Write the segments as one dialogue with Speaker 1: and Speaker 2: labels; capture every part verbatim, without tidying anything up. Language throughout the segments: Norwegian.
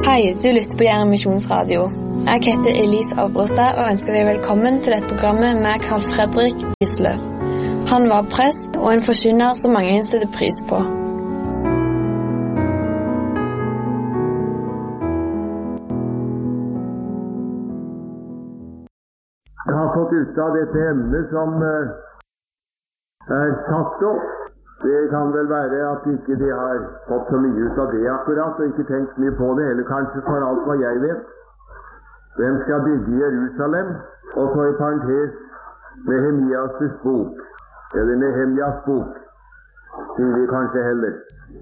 Speaker 1: Hei, du lytter på Jæren Misjonsradio. Jeg heter Elise Abrostad og ønsker deg velkommen til dette programmet med Carl Fredrik Isløf. Han var prest og en forkynner som mange setter pris på.
Speaker 2: Jeg har fått ut av dette emnet som er satt opp. Det kan vel være at ikke de har fått så mye ut av det akkurat, og ikke tenkt mye på det, eller kanskje for alt hva jeg vet. Hvem skal bygge Jerusalem? Og så i parentes Nehemjas' bok, eller Nehemjas bok, sier vi kanskje heller.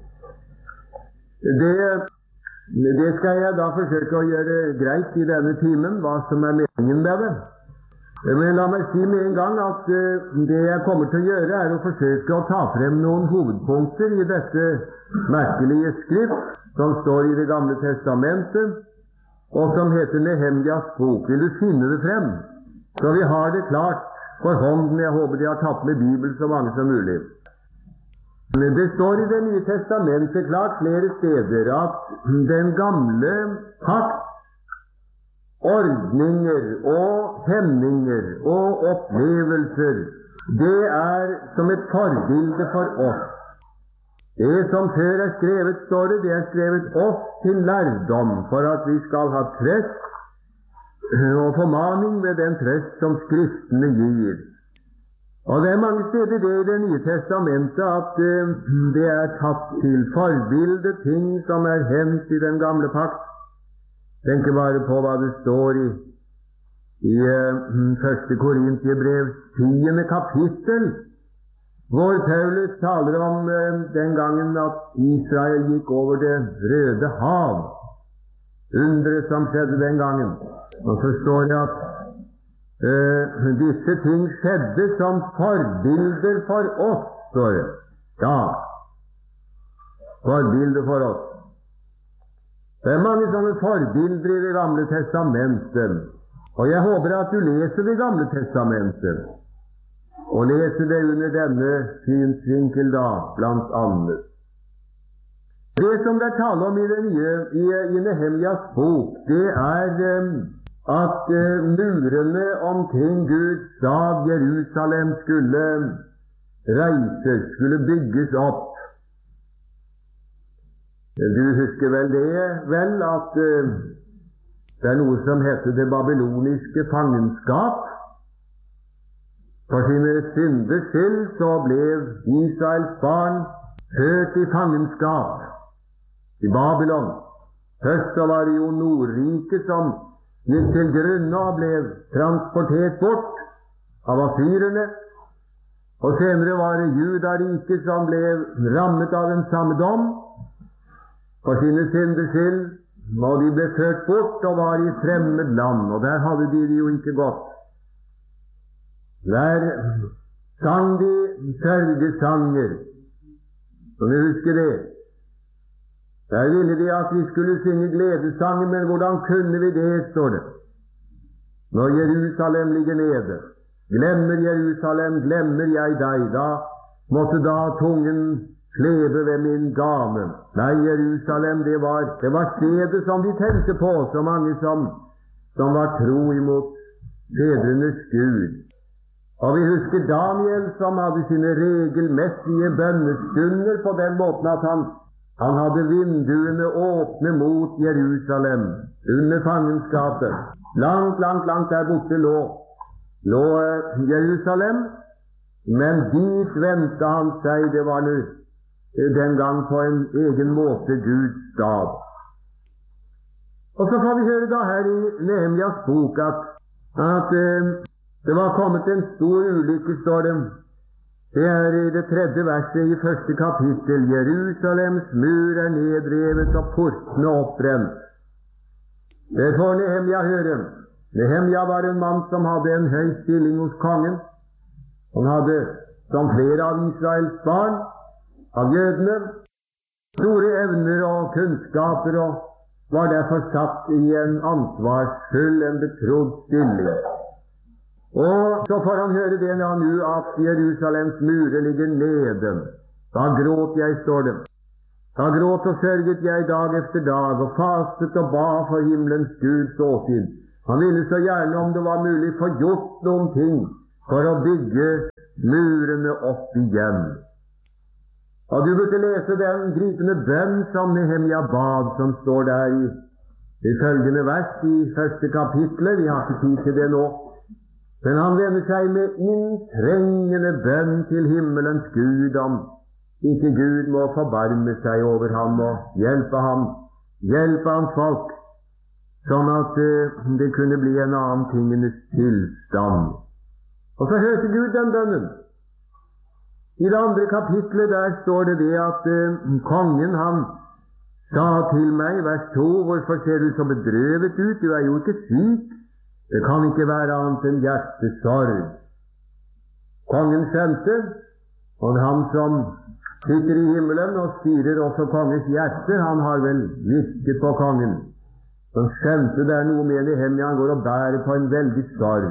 Speaker 2: Det, det skal jeg da forsøke å gjøre greit i denne timen, hva som er meningen med det. Men la meg si med en gang at uh, det jeg kommer til å gjøre er å forsøke å ta frem noen hovedpunkter i dette merkelige skrift som står i Det gamle testamentet, og som heter Nehemjas bok. Vil du finne det frem? Så vi har det klart for hånden. Jeg håper de har tatt med Bibelen så mange som mulig. Det står i Det nye testamentet klart flere steder at den gamle pakt, ordninger og hemninger og opplevelser, det er som et forbilde for oss. Det som før er skrevet, står det, det er skrevet oss til lærdom, for at vi skal ha trøst og formaning ved den trøst som Skriftene gir. Og det er mange steder det i Det nye testamentet at uh, det er tatt til forbilde ting som er hendt i den gamle pakt. Tenk bare på hva det står i, i uh, første Korintiebrev, tiende kapittel, hvor Paulus taler om uh, den gangen at Israel gikk over Det røde hav. Undret som skjedde den gangen. Og så står det at uh, disse ting skjedde som forbilder for oss, står det. Ja, forbilder for oss. Det er mange sånne forbilder i Det gamle testamentet, og jeg håper at du leser Det gamle testamentet, og leser det under denne synsvinkel da, blant annet. Det som det er tale om i det nye, i, i Nehemjas bok, det er um, at uh, murene omkring Guds stad Jerusalem skulle reises, skulle bygges opp. Du husker vel det, vel, at uh, det er noe som heter det babyloniske fangenskap. For sine synders skyld så ble Israels barn ført i fangenskap i Babylon. Først så var det jo Nordriket som gikk til grunne og ble transportert bort av asyrerne. Og senere var det Judariket som ble rammet av den samme dom. For sine synders skyld, og de ble ført bort og var i fremmed land, og der hadde de det jo ikke godt. Der sang de sørgesanger, som vi husker det. Der ville de at vi skulle synge gledesanger, men hvordan kunne vi det, står det. Når Jerusalem ligger nede, glemmer Jerusalem, glemmer jeg deg, da måtte da tungen klebe ved min gave. Nei, Jerusalem, det var, det var stedet som de tenkte på, så mange som, som var tro imot fedrenes Gud. Og vi husker Daniel som hadde sine regelmessige bønnestunder på den måten at han, han hadde vinduene åpne mot Jerusalem under fangenskapet. Langt, langt, langt der borte lå, lå Jerusalem, men dit vendte han seg, det var nå den gang på en egen måte Guds stad. Og så får vi høre da her i Nehemjas bok at, at eh, det var kommet en stor ulykke, står det. Det er i det tredje verset i første kapittel. Jerusalems mur er nedrevet og portene oppbrent. Det får Nehemja høre. Nehemja var en mann som hadde en høy stilling hos kongen. Han hadde, som flere av Israels barn, av jødene, store evner og kunnskaper, og var derfor satt i en ansvarsfull, en betrodd stilling. Og så får han høre det nå at Jerusalems murer ligger nede. Da gråt jeg, står det. Da gråt og sørget jeg dag efter dag, og fastet og ba for himmelens Guds åsyn. Han ville så gjerne, om det var mulig, få gjort noen ting for å bygge murene opp igjen. Og du burde lese den gripende bønn som Nehemja bad, som står der i, i følgende vers i første kapitlet. Vi har ikke tid til det nå. Men han vender seg med inntrengende bønn til himmelens Gud om ikke Gud må forbarme seg over ham og hjelpe ham, hjelpe hans folk, sånn at uh, det kunne bli en annen tingenes tilstand. Og så hørte Gud den bønnen. I det andre kapitlet der står det det at uh, kongen han sa til meg, vers to, hvorfor ser du så bedrøvet ut? Du er jo ikke syk. Det kan ikke være annet enn hjertesorg. Kongen skjønte, og han som sitter i himmelen og styrer også kongens hjerte, han har vel virket på kongen. Han skjønte det er noe med Nehemja, han går og bærer på en veldig sorg.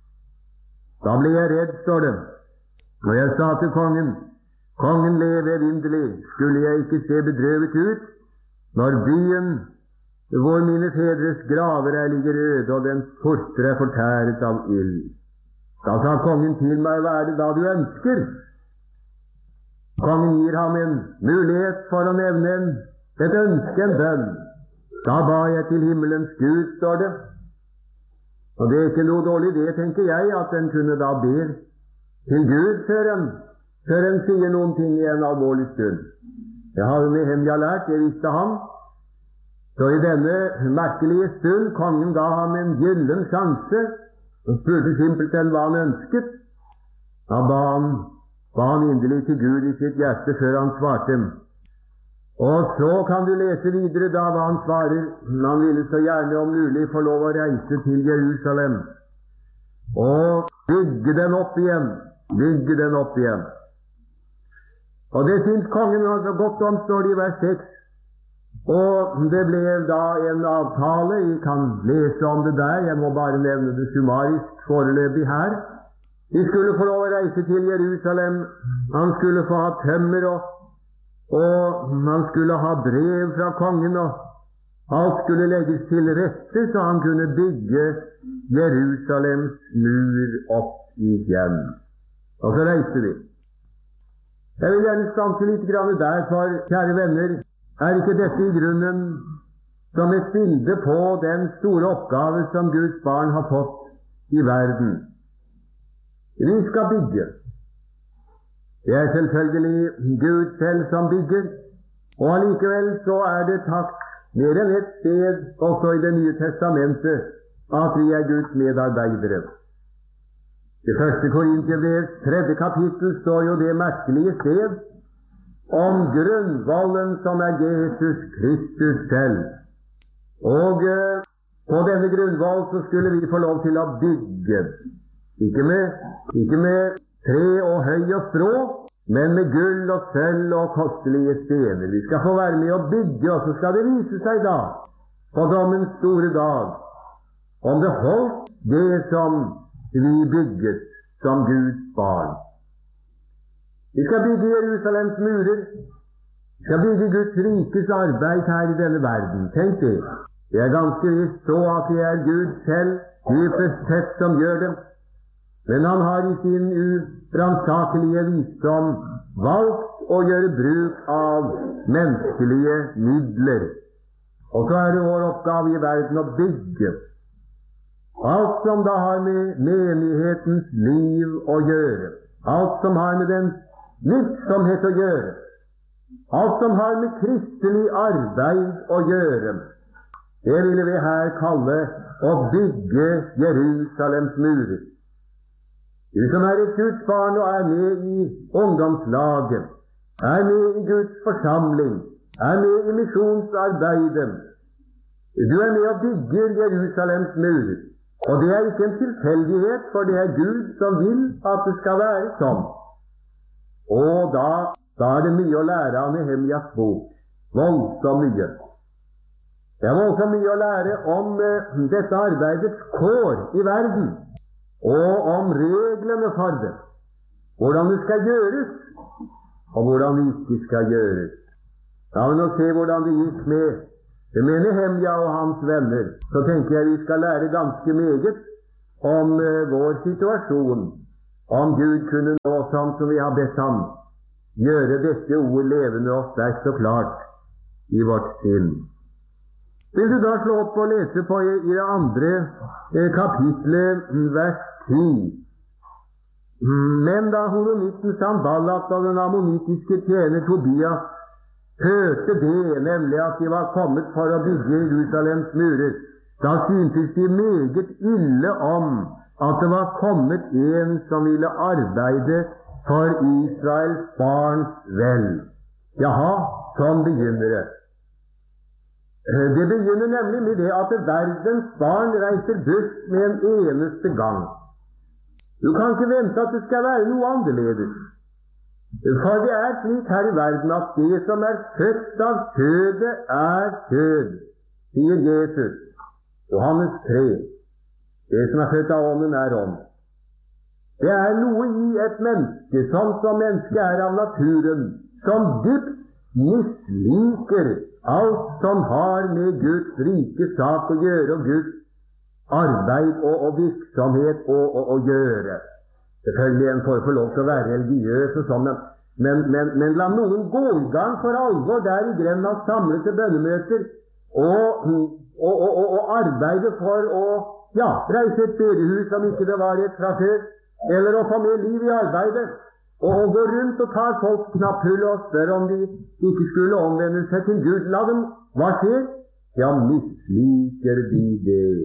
Speaker 2: Da ble jeg redd, står det, og jeg sa til kongen, kongen leve evinnelig, skulle jeg ikke se bedrøvet ut, når byen hvor mine fedres graver er ligger øde, og den porter er fortæret av ild. Da sa kongen til meg, hva er det da du ønsker? Kongen gir ham en mulighet for å nevne en, et ønske, en bønn. Da ba jeg til himmelens Gud, står det. Og det er ikke noe dårlig det, tenker jeg, at en kunne da be til Gud før en, før en sier noen ting i en alvorlig stund. Jeg hadde Nehemja lært, jeg visste ham. Så i denne merkelige stund, kongen ga ham en gyllen sjanse, og spurte simpelthen hva han ønsket. Da ba han ba han inderlig til Gud i sitt hjerte før han svarte. Og så kan du lese videre da hva han svarer. Han ville så gjerne om mulig få lov å reise til Jerusalem og bygge den opp igjen. Bygge den opp igjen. Og det syns kongen altså godt om, står det i vers seks. Og det ble da en avtale. Jeg kan lese om det der. Jeg må bare nevne det summarisk foreløpig her. De skulle få lov å reise til Jerusalem. Han skulle få ha tømmer, og, og han skulle ha brev fra kongen, og alt skulle legges til rette, så han kunne bygge Jerusalems mur opp igjen. Og så reiste de. Jeg vil gjerne stanse litt grann der, for kjære venner, er ikke dette i grunnen som et bilde på den store oppgave som Guds barn har fått i verden? Vi skal bygge. Det er selvfølgelig Gud selv som bygger, og allikevel så er det takt mer enn et sted, også i Det nye testamentet, at vi er Guds medarbeidere. I første Korinterbrevs tredje kapittel står jo det merkelige sted om grunnvollen som er Jesus Kristus selv. Og eh, på denne grunnvoll så skulle vi få lov til å bygge. Ikke med, ikke med tre og høy og strå, men med gull og sølv og kostelige stener. Vi skal få være med å bygge, og så skal det vise seg da, på dommens store dag, om det holdt det som vi bygget som Guds barn. Vi skal bygge Jerusalems murer. Vi skal bygge Guds rikes arbeid her i denne verden. Tenk det. Det er ganske visst så at det er Gud selv, dypest sett, som gjør det. Men han har i sin uransakelige visdom valgt å gjøre bruk av menneskelige midler. Og så er det vår oppgave i verden å bygge. Alt som da har med menighetens liv å gjøre, alt som har med den virksomhet å gjøre, alt som har med kristelig arbeid å gjøre, det ville vi her kalle å bygge Jerusalems murer. Du som er et Guds barn og er med i ungdomslaget, er med i Guds forsamling, er med i misjonsarbeidet. Du er med og bygger Jerusalems murer. Og det er ikke en tilfeldighet, for det er Gud som vil at det skal være sånn. Og da, da er det mye å lære av Nehemjas bok. Voldsomt mye. Det er voldsomt mye å lære om uh, dette arbeidets kår i verden, og om reglene for det. Hvordan det skal gjøres, og hvordan det ikke skal gjøres. Ja, men å se hvordan det gikk med med Nehemja og hans venner, så tenker jeg vi skal lære ganske meget om uh, vår situasjon, om Gud kunne nå sånn som vi har bedt ham, gjøre dette ord levende og sterkt og klart i vårt sinn. Vil du da slå opp og lese på i, i det andre eh, kapitlet, vers ti. Men da horonitten Sanballat og den ammonitiske tjener Tobias hørte det, nemlig at de var kommet for å bygge Jerusalems murer, da syntes de meget ille om at det var kommet en som ville arbeide for Israels barns vel. Jaha, sånn begynner det. Det begynner nemlig med det at verdens barn reiser bort med en eneste gang. Du kan ikke vente at det skal være noe annerledes. For det er slik her i verden at det som er født av kjødet, er kjød, sier Jesus. Johannes tre. Det som er født av ånden, er ånd. Det er noe i et menneske, sånn som mennesket er av naturen, som dypt misliker alt som har med Guds rike sak å gjøre, og Guds arbeid og, og virksomhet å, å, å gjøre. Selvfølgelig en får få lov til å være religiøs og sånn, men, men, men la noen gå i gang for alvor der i Grenland, samle til bønnemøter og, og, og, og, og arbeide for å ja, reise et bedehus om ikke det var et fra før, eller å få mer liv i arbeidet. Og gå rundt og ta folk knapphull og spør om de ikke skulle omvende seg til Gud. La dem, hva skjer? Ja, misliker de det.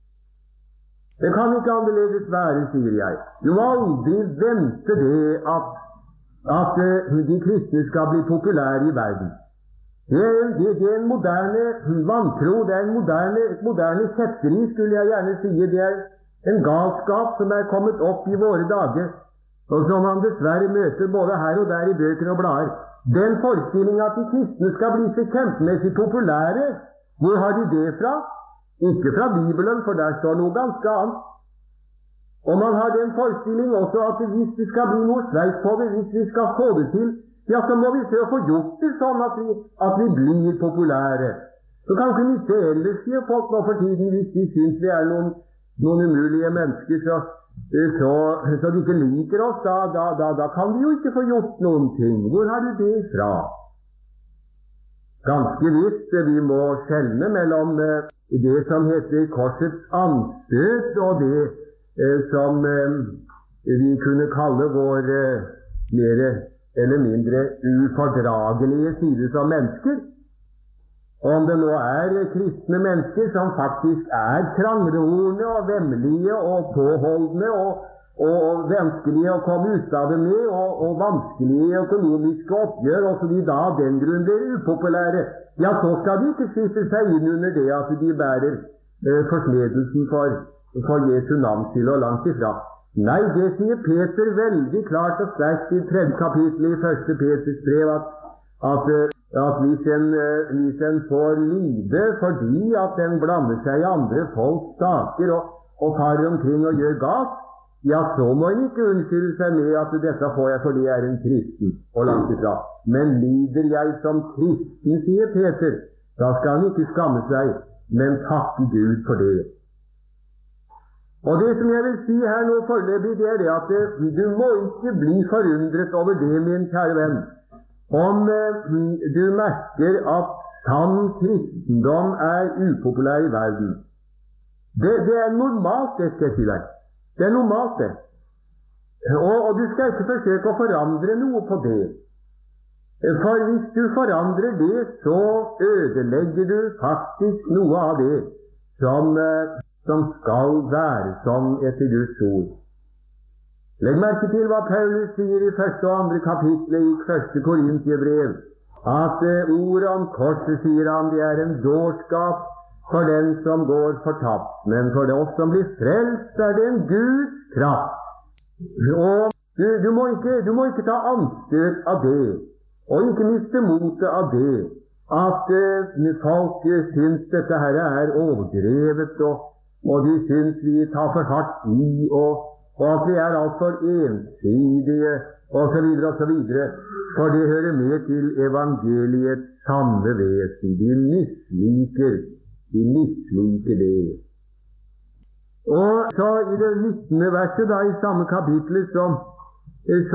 Speaker 2: Det kan ikke annerledes være, sier jeg. Du må aldri vente det at, at uh, de kristne skal bli populære i verden. Det er, det, det er en moderne vantro, det er en moderne, et moderne kjetteri, skulle jeg gjerne si. Det er en galskap som er kommet opp i våre dager, og som man dessverre møter både her og der i bøker og blader. Den forestillingen at de kristne skal bli så kjempemessig populære, hvor har de det fra? Ikke fra Bibelen, for der står noe ganske annet. Og man har den forestilling også at hvis det skal bli noe sveis på det, hvis vi skal få det til, ja, så må vi se å få gjort det sånn at vi, at vi blir populære. Så kan ikke nytte ellers, sier folk nå for tiden, hvis de syns vi er noen, noen umulige mennesker, så Så, så de ikke liker oss, da, da, da, da kan vi jo ikke få gjort noen ting. Hvor har du det fra? Ganske visst, vi må skjelne mellom eh, det som heter korsets anstøt, og det eh, som eh, vi kunne kalle vår eh, mer eller mindre ufordragelige side som mennesker. Om det nå er kristne mennesker som faktisk er krangleordne og vemmelige og påholdne og, og, og vanskelige å komme ut av det med, og, og vanskelige økonomiske oppgjør, og så de da av den grunn blir upopulære, ja, så skal de ikke skyte seg inn under det at de bærer eh, forsmedelsen for, for Jesu navns skyld og langt ifra. Nei, det sier Peter veldig klart og sterkt i tredje kapittel i første Peters brev, at, at at hvis en, hvis en får lide fordi at en blander seg i andre folks saker og, og farer omkring og gjør galt, ja, så må en ikke unnskylde seg med at dette får jeg fordi jeg er en kristen, og langt ifra. Men lider jeg som kristen, sier Peter, da skal han ikke skamme seg, men takke Gud for det. Og det som jeg vil si her nå foreløpig, det er det at du må ikke bli forundret over det, min kjære venn, om eh, du merker at sann kristendom er upopulær i verden. Det, det er normalt, det skal jeg si deg. Det er normalt, det. Og, og du skal ikke forsøke å forandre noe på det. For hvis du forandrer det, så ødelegger du faktisk noe av det som, eh, som skal være sånn etter Guds ord. Legg merke til hva Paulus sier i første og andre kapitlet i første Korintiebrev, at uh, ordet om korset, sier han, det er en dårskap for den som går fortapt, men for det oss som blir frelst, er det en Guds kraft. Og du, du, må ikke, du må ikke ta anstøt av det, og ikke miste motet av det, at uh, folk uh, syns dette her er overdrevet, og, og de syns vi tar for hardt i, og og at vi er altfor ensidige, og så videre og så videre, for det hører med til evangeliets sanne vesen. De misliker, de misliker det. Og så i det nittende verset da i samme kapittel som, så